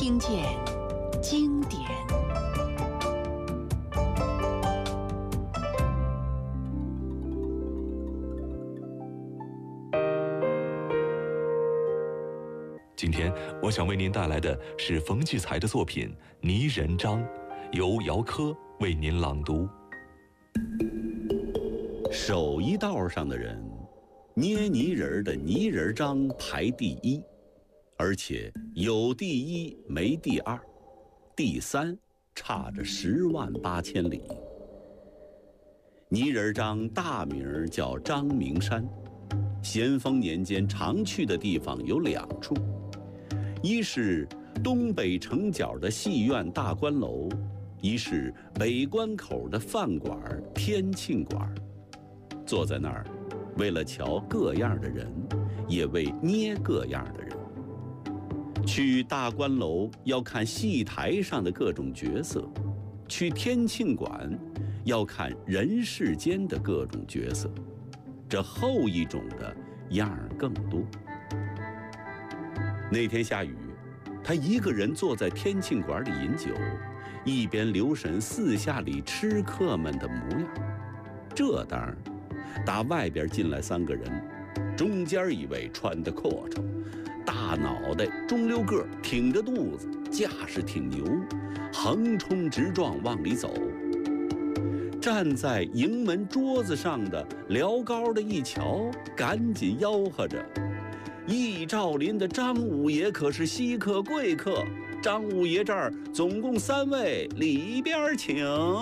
听见经典。 今天我想为您带来的是冯骥才的作品《泥人张》，由姚科为您朗读。 手艺道上的人，捏泥人的泥人张排第一，而且有第一没第二，第三差着10万8千里。泥人张大名叫张明山，咸丰年间常去的地方有2处，一是东北城角的戏院大观楼，一是北关口的饭馆天庆馆。坐在那儿，为了瞧各样的人，也为捏各样的人。去大观楼要看戏台上的各种角色，去天庆馆要看人世间的各种角色，这后一种的样儿更多。那天下雨，他一个人坐在天庆馆里饮酒，一边留神四下里吃客们的模样。这当打外边进来3个人，中间一位穿得阔绰，大脑袋中溜个，挺着肚子，架势挺牛，横冲直撞往里走。站在营门桌子上的辽高的一瞧，赶紧吆喝着：“易兆林的张五爷可是稀客贵客，张五爷这儿总共3位，里边请。”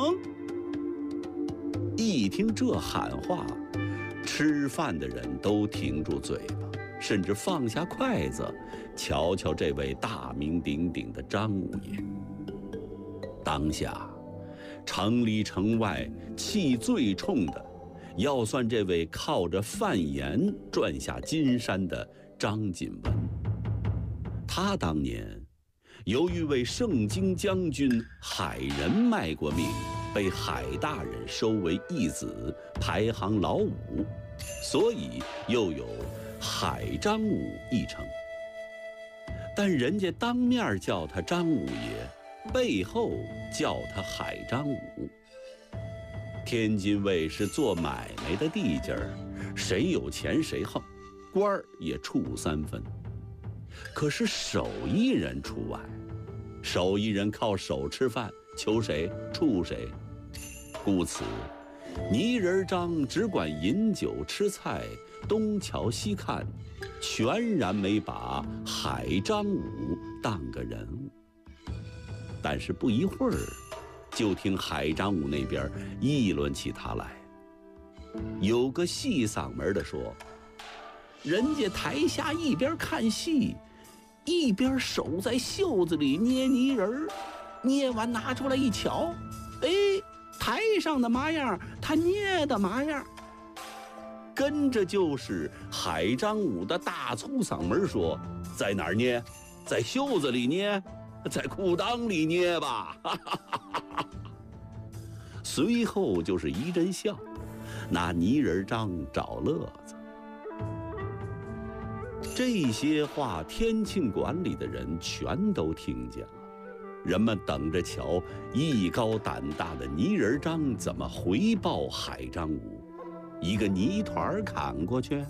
一听这喊话，吃饭的人都停住嘴巴，甚至放下筷子，瞧瞧这位大名鼎鼎的张五爷。当下城里城外气最冲的，要算这位靠着贩盐赚下金山的张锦文。他当年由于为盛京将军海仁卖过命，被海大人收为义子，排行老5，所以又有海张五一称。但人家当面叫他张五爷，背后叫他海张五。天津卫是做买卖的地界儿，谁有钱谁横，官儿也处3分。可是手艺人除外，手艺人靠手吃饭，求谁处谁。故此泥人张只管饮酒吃菜，东瞧西看，全然没把海张五当个人物。但是不一会儿，就听海张五那边议论起他来。有个细嗓门的说：“人家台下一边看戏，一边手在袖子里捏泥人，捏完拿出来一瞧，哎，台上的麻样，他捏的麻样。”跟着就是海张五的大粗嗓门说：“在哪儿捏？在袖子里捏？在裤裆里捏吧！”随后就是一阵笑，拿泥人张找乐子。这些话天庆馆里的人全都听见了，人们等着瞧艺高胆大的泥人张怎么回报海张五，一个泥团砍过去。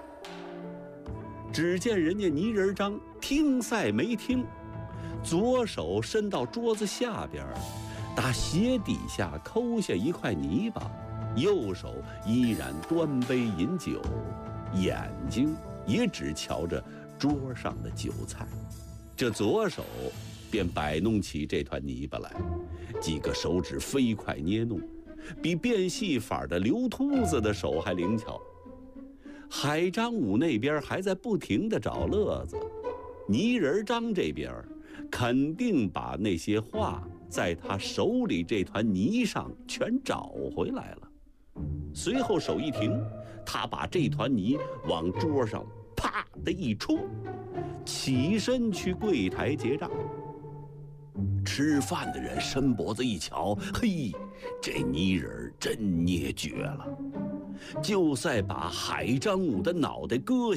只见人家泥人张听赛没听，左手伸到桌子下边，打鞋底下抠下一块泥巴，右手依然端杯饮酒，眼睛也只瞧着桌上的酒菜。这左手便摆弄起这团泥巴来，几个手指飞快捏弄，比变戏法的刘秃子的手还灵巧。海张五那边还在不停地找乐子，泥人张这边肯定把那些话在他手里这团泥上全找回来了。随后手一停，他把这团泥往桌上啪的一戳，起身去柜台结账。吃饭的人伸脖子一瞧，嘿，这泥人真捏绝了，就在把海张五的脑袋割下